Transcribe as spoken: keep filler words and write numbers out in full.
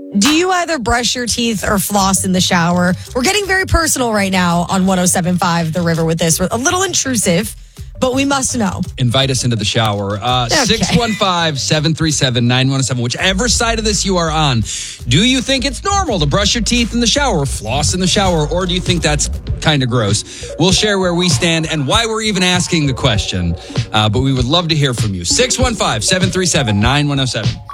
Do you either brush your teeth or floss in the shower? We're getting very personal right now on one oh seven point five The River with this. We're a little intrusive, but we must know. Invite us into the shower. Uh, Okay. six one five, seven three seven, nine one seven. Whichever side of this you are on. Do you think it's normal to brush your teeth in the shower, floss in the shower, or do you think that's kind of gross? We'll share where we stand and why we're even asking the question. Uh, but we would love to hear from you. six one five, seven three seven, nine one seven.